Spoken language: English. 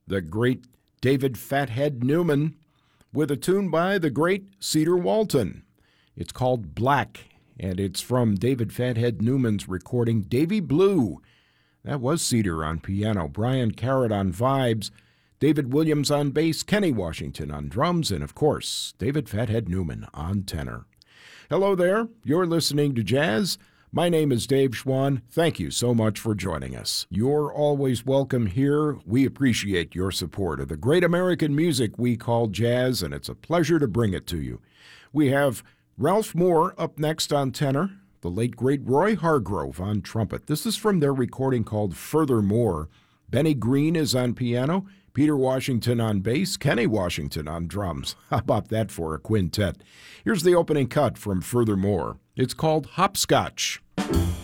the great David Fathead Newman, with a tune by the great Cedar Walton. It's called Black, and it's from David Fathead Newman's recording Davy Blue. That was Cedar on piano, Brian Carrot on vibes, David Williams on bass, Kenny Washington on drums, and of course, David Fathead Newman on tenor. Hello there, you're listening to Jazz. My name is Dave Schwann. Thank you so much for joining us. You're always welcome here. We appreciate your support of the great American music we call jazz, and it's a pleasure to bring it to you. We have Ralph Moore up next on tenor, the late great Roy Hargrove on trumpet. This is from their recording called Furthermore. Benny Green is on piano, Peter Washington on bass, Kenny Washington on drums. How about that for a quintet? Here's the opening cut from Furthermore. It's called Hopscotch.